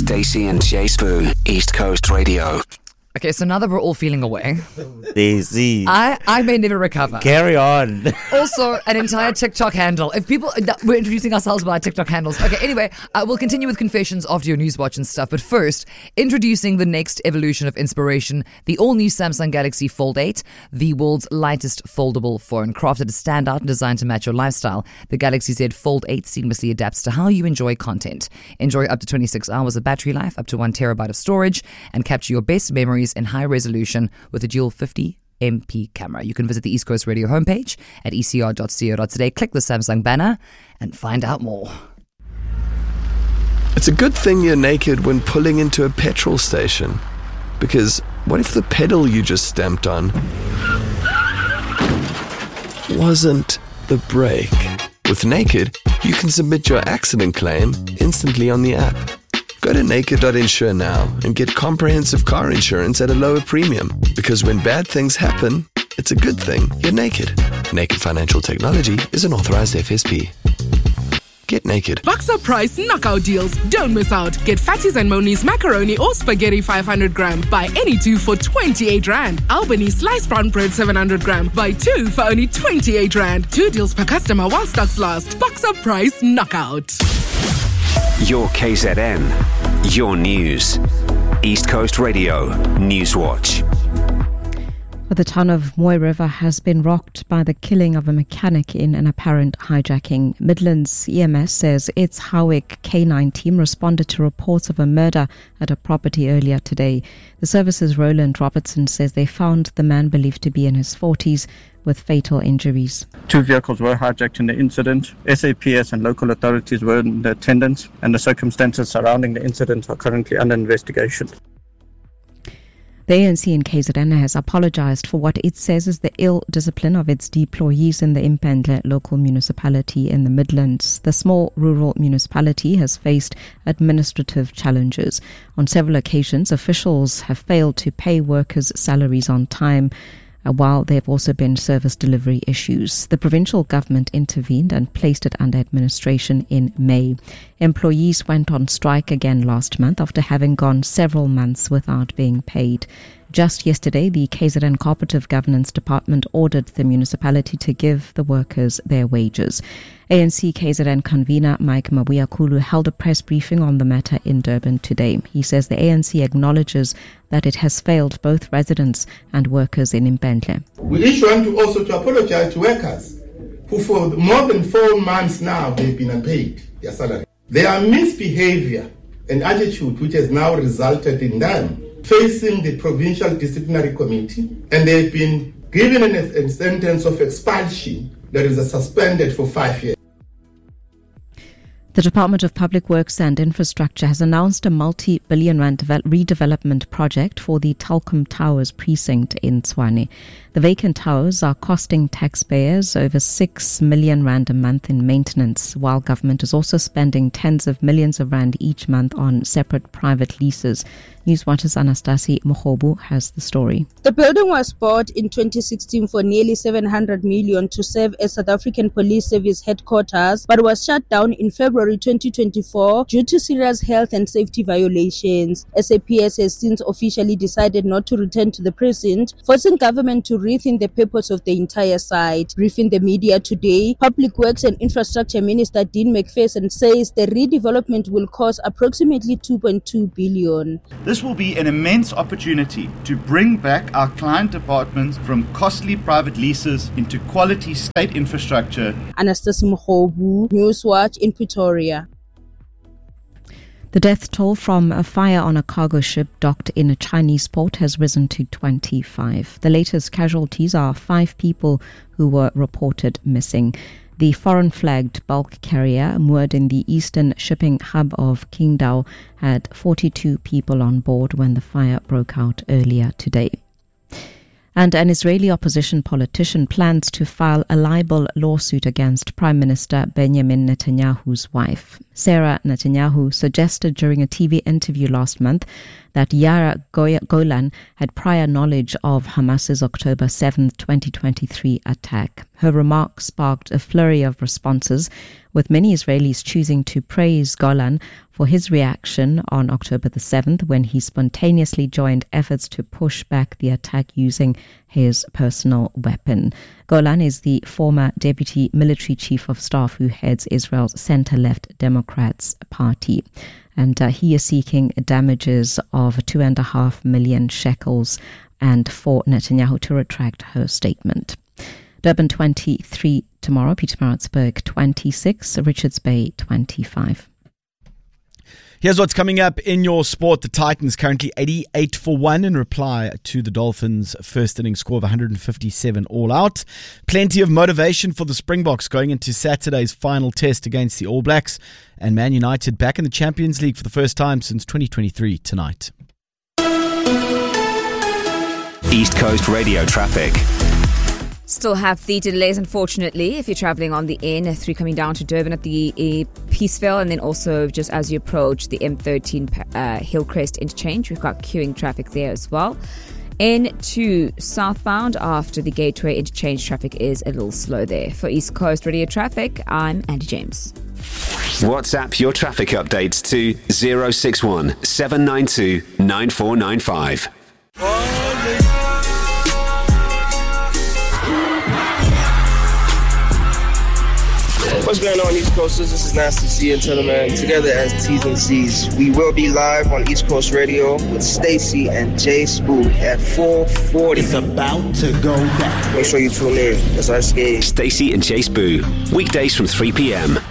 Stacey and Jay Spoo, East Coast Radio. Okay, so now that we're all feeling away, Daisy, I may never recover. carry on. Also, an entire TikTok handle. If people, we're introducing ourselves by our TikTok handles. Okay, anyway, we'll continue with confessions after your news watch and stuff. But first, introducing the next evolution of inspiration, the all-new Samsung Galaxy Fold 8, the world's lightest foldable phone. Crafted to stand out and designed to match your lifestyle, the Galaxy Z Fold 8 seamlessly adapts to how you enjoy content. Enjoy up to 26 hours of battery life, up to 1 terabyte of storage, and capture your best memories in high resolution with a dual 50MP camera. You can visit the East Coast Radio homepage at ecr.co.za, click the Samsung banner, and find out more. It's a good thing you're naked when pulling into a petrol station. Because what if the pedal you just stamped on wasn't the brake? With Naked, you can submit your accident claim instantly on the app. Go to naked.insure now and get comprehensive car insurance at a lower premium. Because when bad things happen, it's a good thing you're naked. Naked Financial Technology is an authorized FSP. Get naked. Boxer Price knockout deals. Don't miss out. Get Fatty's and Moni's macaroni or spaghetti 500 gram. Buy any two for 28 Rand. Albany sliced brown bread 700 gram. Buy two for only 28 Rand. 2 deals per customer while stocks last. Boxer Price knockout. Your KZN, your news. East Coast Radio, Newswatch. The town of Moy River has been rocked by the killing of a mechanic in an apparent hijacking. Midlands EMS says its Howick K9 team responded to reports of a murder at a property earlier today. The service's Roland Robertson says they found the man believed to be in his 40s with fatal injuries. 2 vehicles were hijacked in the incident. SAPS and local authorities were in attendance, and the circumstances surrounding the incident are currently under investigation. The ANC in KZN has apologised for what it says is the ill discipline of its employees in the Impendle local municipality in the Midlands. The small rural municipality has faced administrative challenges. On several occasions, officials have failed to pay workers' salaries on time, while there have also been service delivery issues. The provincial government intervened and placed it under administration in May. Employees went on strike again last month after having gone several months without being paid. Just yesterday, the KZN Cooperative Governance Department ordered the municipality to give the workers their wages. ANC KZN convener Mike Mabuyakulu held a press briefing on the matter in Durban today. He says the ANC acknowledges that it has failed both residents and workers in Impendle. We each want to also apologize to workers who for more than 4 months now they've been unpaid their salary. Their misbehavior and attitude which has now resulted in them facing the Provincial Disciplinary Committee, and they've been given a sentence of expulsion that is suspended for 5 years. The Department of Public Works and Infrastructure has announced a multi-billion rand redevelopment project for the Telkom Towers precinct in Tshwane. The vacant towers are costing taxpayers over 6 million rand a month in maintenance, while government is also spending tens of millions of rand each month on separate private leases. Newswatch's Anastasi Mohobu has the story. The building was bought in 2016 for nearly 700 million to serve as South African Police Service headquarters, but was shut down in February 2024 due to serious health and safety violations. SAPS has since officially decided not to return to the precinct, forcing government to rethink the purpose of the entire site. Briefing the media today, Public Works and Infrastructure Minister Dean McPherson says the redevelopment will cost approximately 2.2 billion. This will be an immense opportunity to bring back our client departments from costly private leases into quality state infrastructure. Anastasia Mhobu, Newswatch in Pretoria. The death toll from a fire on a cargo ship docked in a Chinese port has risen to 25. The latest casualties are 5 people who were reported missing. The foreign-flagged bulk carrier moored in the eastern shipping hub of Qingdao had 42 people on board when the fire broke out earlier today. And an Israeli opposition politician plans to file a libel lawsuit against Prime Minister Benjamin Netanyahu's wife. Sarah Netanyahu suggested during a TV interview last month that Yara Golan had prior knowledge of Hamas's October 7, 2023 attack. Her remark sparked a flurry of responses, with many Israelis choosing to praise Golan for his reaction on October the 7th when he spontaneously joined efforts to push back the attack using his personal weapon. Golan is the former deputy military chief of staff who heads Israel's center-left Democrats Party. And he is seeking damages of 2.5 million shekels and for Netanyahu to retract her statement. Durban 23 tomorrow, Pietermaritzburg 26, Richards Bay 25. Here's what's coming up in your sport. The Titans currently 88-1 in reply to the Dolphins' first inning score of 157 all out. Plenty of motivation for the Springboks going into Saturday's final test against the All Blacks. And Man United back in the Champions League for the first time since 2023 tonight. East Coast Radio traffic. Still have the delays, unfortunately, if you're travelling on the N3 coming down to Durban at the Peaceville, and then also just as you approach the M13 Hillcrest interchange, we've got queuing traffic there as well. N2 southbound after the Gateway interchange, traffic is a little slow there. For East Coast Radio traffic, I'm Andy James. WhatsApp your traffic updates to 061 792 9495. What's going on, East Coasters? This is Nasty C and Teleman. Together as T's and C's. We will be live on East Coast Radio with Stacey and Jay Spook at 4:40. It's about to go down. Make sure you tune in. That's our skate. Stacey and Jay Spook, weekdays from 3 p.m.